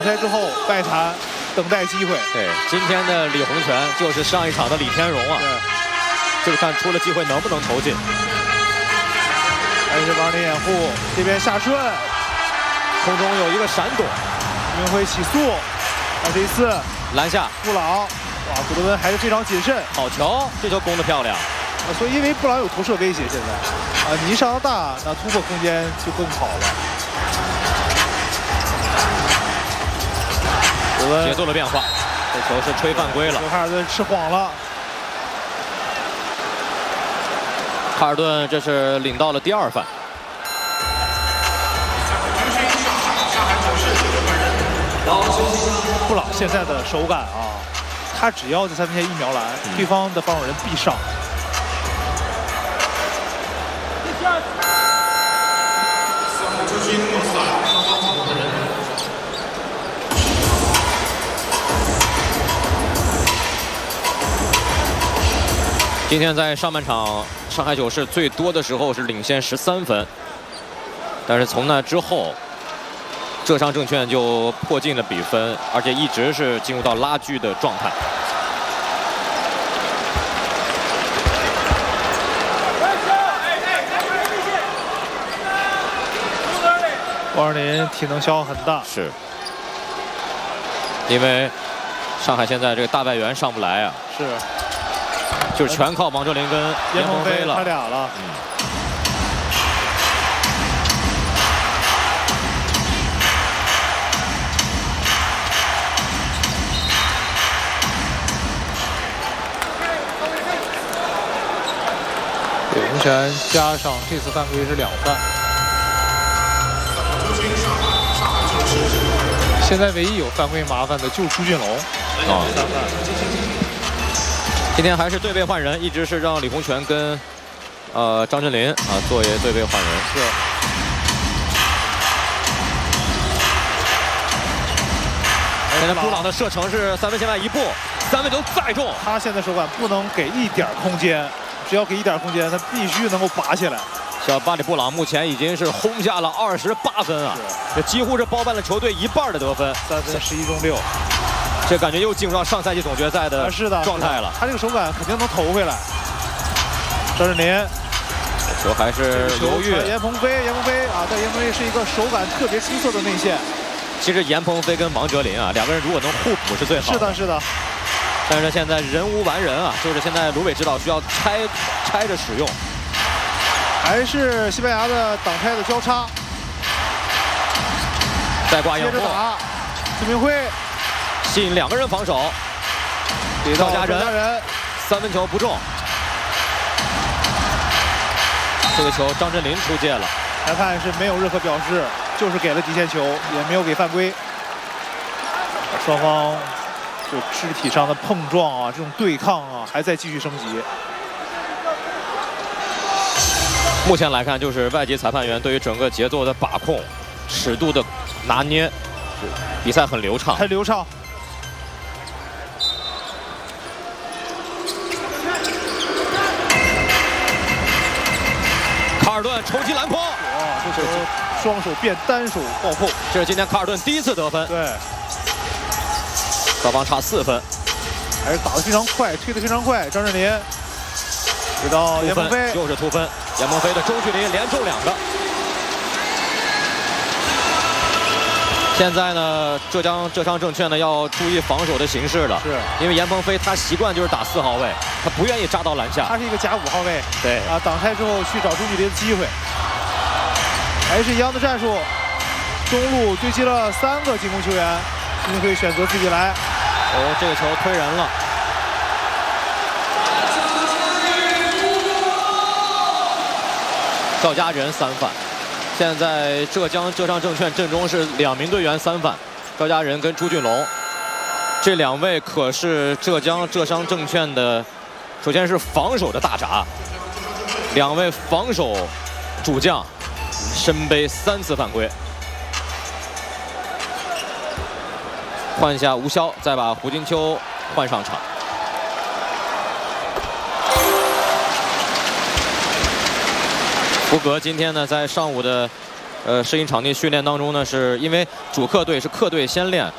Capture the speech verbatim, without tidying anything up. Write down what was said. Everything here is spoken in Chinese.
赛之后外缠，等待机会。 对，今天的李洪权就是上一场的李天荣啊。对，就是看出了机会能不能投进。 还是王林掩护，这边下顺， 空中有一个闪躲， 云辉起速，啊，这一次篮下布朗，哇，古德温还是非常谨慎。 好球，这球攻得漂亮。 啊，所以因为布朗有投射威胁，现在啊，你一上大，那突破空间就更好了。 节奏的变化，这球是吹犯规了。 卡尔顿吃晃了。 卡尔顿这是领到了第二犯。 布朗现在的手感啊，他只要在三分线一瞄篮，嗯、对方的防守人必上。 今天在上半场，上海九市最多的时候是领先十三分，但是从那之后，浙商证券就迫近了比分，而且一直是进入到拉锯的状态。 王尔林体能消耗很大， 是，因为上海现在这个大外援上不来啊。 是。 就是全靠王哲林跟严鹏飞了， 他俩了。嗯。李洪权加上这次犯规是两犯。现在唯一有犯规麻烦的就是朱俊龙，啊，三犯。 今天还是对位换人，一直是让李洪权跟呃张镇麟啊作为对位换人。 是。 现在布朗的射程是三分线外一步，三分球再中。 他现在手感不能给一点空间，只要给一点空间，他必须能够拔起来。 小巴里布朗目前已经是轰下了二十八分啊，这几乎是包办了球队一半的得分。 三分十一中六。 这感觉又进入到上赛季总决赛的状态了。 他这个手感肯定能投回来。张镇麟， 球还是犹豫。 严鹏飞，严鹏飞啊，但严鹏飞是一个手感特别出色的内线。 其实严鹏飞跟王哲林啊，两个人如果能互补是最好的。 是的，是的。 但是现在人无完人啊，就是现在卢伟指导需要拆拆着使用。 还是西班牙的挡拆的交叉。 再挂掩护。 孙明辉。 吸引两个人防守， 给到赵家人， 三分球不中。这个球张镇麟出界了， 裁判是没有任何表示，就是给了底线球，也没有给犯规。双方就肢体上的碰撞啊，这种对抗啊，还在继续升级。 目前来看，就是外籍裁判员对于整个节奏的把控、尺度的拿捏，比赛很流畅， 很流畅。 卡尔顿冲击篮筐， 哇！这球双手变单手暴扣， 这是今天卡尔顿第一次得分。 对， 双方差四分， 还是打得非常快，推得非常快。张镇麟给到严鹏飞， 又是突分，严鹏飞的中距离连中两个。现在呢，浙江浙商证券呢要注意防守的形势了， 是因为严鹏飞他习惯就是打四号位，他不愿意扎到篮下。 他是一个假五号位， 对啊，挡拆之后去找中距离的机会，还是一样的战术。中路堆积了三个进攻球员，孙明辉选择自己来。 哦，这个球推人了。赵家人三犯。 现在浙江浙商证券阵中是两名队员三犯，赵家人跟朱俊龙，这两位可是浙江浙商证券的，首先是防守的大闸，两位防守主将，身背三次犯规。换下吴潇，再把胡金秋换上场。福格今天呢，在上午的呃适应场地训练当中呢，是因为主客队是客队先练，